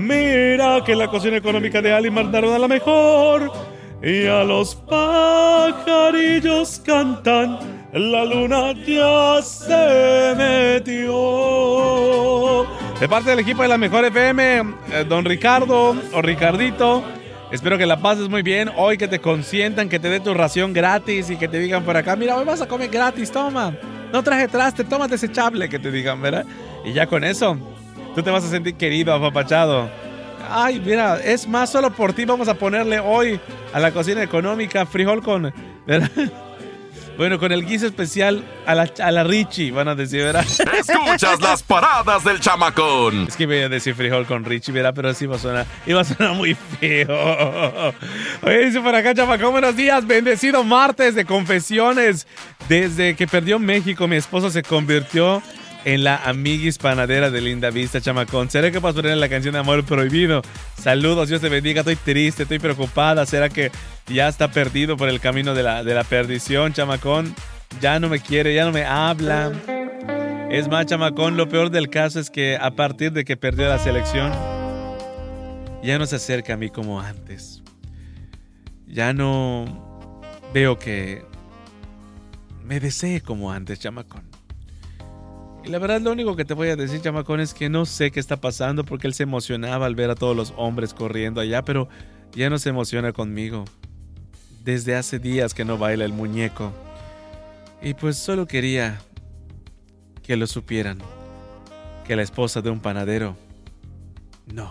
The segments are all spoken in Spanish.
Mira que la cocina económica de Ali mandaron a la mejor. Y a los pajarillos cantan, la luna ya se metió. De parte del equipo de la Mejor FM, don Ricardo o Ricardito, espero que la pases muy bien. Hoy que te consientan, que te dé tu ración gratis y que te digan por acá, mira, hoy vas a comer gratis, toma. No traje traste, toma desechable, que te digan, ¿verdad? Y ya con eso, tú te vas a sentir querido, apapachado. Ay, mira, es más, solo por ti vamos a ponerle hoy a la cocina económica frijol con, ¿verdad? Bueno, con el guiso especial a la Richie, van a decir, ¿verdad? Escuchas las paradas del chamacón. Es que voy a decir frijol con Richie, ¿verdad? Pero sí iba a sonar muy feo. Oye, dice por acá, chamacón, buenos días, bendecido martes de confesiones. Desde que perdió México, mi esposo se convirtió en la amiguis panadera de Linda Vista, chamacón. ¿Será que vas a poner la canción de Amor Prohibido? Saludos, Dios te bendiga. Estoy triste, estoy preocupada. ¿Será que ya está perdido por el camino de la perdición, chamacón? Ya no me quiere, ya no me habla. Es más, chamacón, lo peor del caso es que a partir de que perdió la selección, ya no se acerca a mí como antes. Ya no veo que me desee como antes, chamacón. Y la verdad, lo único que te voy a decir, chamacón, es que no sé qué está pasando, porque él se emocionaba al ver a todos los hombres corriendo allá, pero ya no se emociona conmigo. Desde hace días que no baila el muñeco. Y pues solo quería que lo supieran, que la esposa de un panadero, no,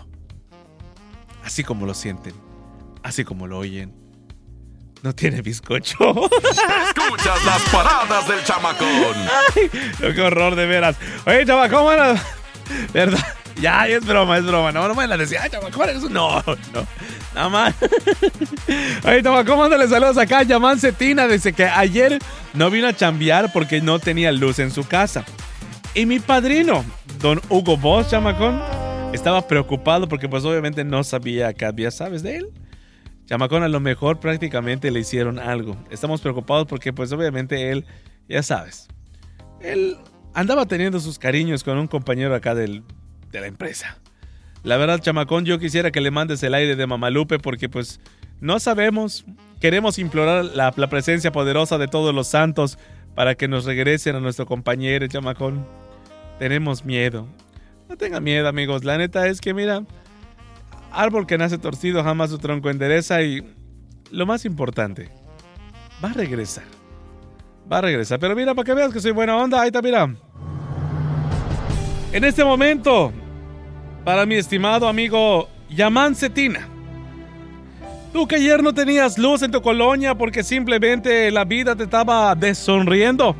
así como lo sienten, así como lo oyen, no tiene bizcocho. Escuchas las paradas del chamacón. Ay, qué horror, de veras. Oye, chamacón, bueno, ¿verdad? Ya, es broma. No me la decía. Ay, chamacón, eso no. Nada más. Oye, chamacón, mándale saludos acá. Yaman Cetina dice que ayer no vino a chambear porque no tenía luz en su casa. Y mi padrino, don Hugo Boss, chamacón, estaba preocupado porque pues obviamente no sabía qué había, ¿sabes de él? Chamacón, a lo mejor prácticamente le hicieron algo. Estamos preocupados porque pues obviamente él, ya sabes, él andaba teniendo sus cariños con un compañero acá de la empresa. La verdad, chamacón, yo quisiera que le mandes el aire de Mamalupe porque pues no sabemos. Queremos implorar la presencia poderosa de todos los santos para que nos regresen a nuestro compañero, chamacón. Tenemos miedo. No tengan miedo, amigos. La neta es que mira, árbol que nace torcido jamás su tronco endereza, y lo más importante, va a regresar. Pero mira, para que veas que soy buena onda, ahí está, mira. En este momento, para mi estimado amigo Yaman Cetina, tú que ayer no tenías luz en tu colonia porque simplemente la vida te estaba deshonriendo.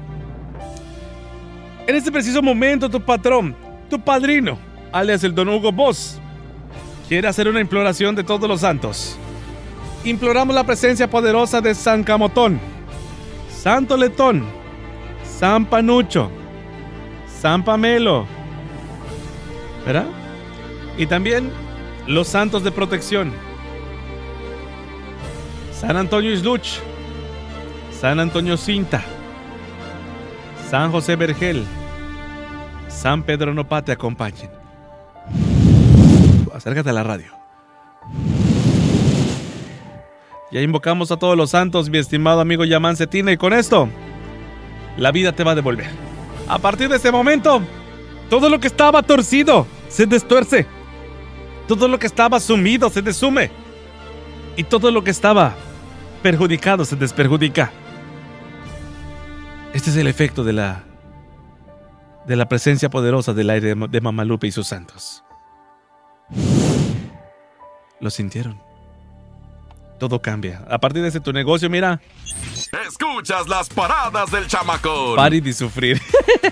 En este preciso momento, tu patrón, tu padrino, alias el don Hugo Boss, quiere hacer una imploración de todos los santos. Imploramos la presencia poderosa de San Camotón, Santo Letón, San Panucho, San Pamelo, ¿verdad? Y también los santos de protección: San Antonio Isluch, San Antonio Cinta, San José Vergel, San Pedro Nopá te acompañen. Acércate a la radio. Ya invocamos a todos los santos, mi estimado amigo Yaman Cetina, y con esto la vida te va a devolver. A partir de este momento, todo lo que estaba torcido se destuerce, todo lo que estaba sumido se desume, y todo lo que estaba perjudicado se desperjudica. Este es el efecto de la presencia poderosa del aire de Mamalupe y sus santos. ¿Lo sintieron? Todo cambia. A partir de tu negocio, mira. Escuchas las paradas del chamacón. Pare de sufrir.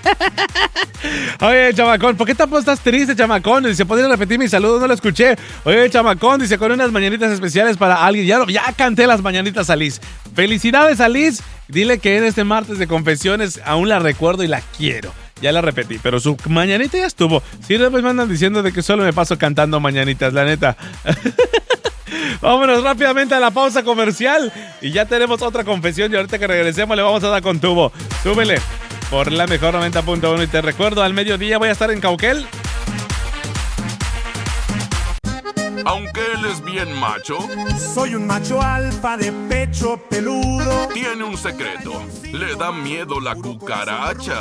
Oye, chamacón, ¿por qué estás triste, chamacón? Dice, ¿podría repetir mi saludo? No lo escuché. Oye, chamacón, dice, con unas mañanitas especiales para alguien. Ya canté las mañanitas a Liz. Felicidades a Liz. Dile que en este martes de confesiones aún la recuerdo y la quiero. Ya la repetí, pero su mañanita ya estuvo. Sí, después me andan diciendo de que solo me paso cantando mañanitas, la neta. Vámonos rápidamente a la pausa comercial y ya tenemos otra confesión, y ahorita que regresemos le vamos a dar con tubo. Súbele por la mejor 90.1 y te recuerdo, al mediodía voy a estar en Cauquel. Aunque él es bien macho, soy un macho alfa de pecho peludo. tiene un secreto. Le da miedo la cucaracha.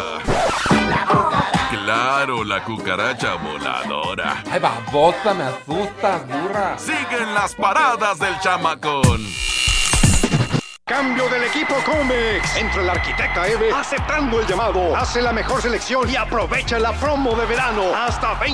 Claro, la cucaracha voladora. Ay, babosa, me asustas, burra. Siguen las paradas del chamacón. Cambio del equipo Comex. Entra el arquitecta Eve aceptando el llamado. Hace la mejor selección y aprovecha la promo de verano. Hasta 20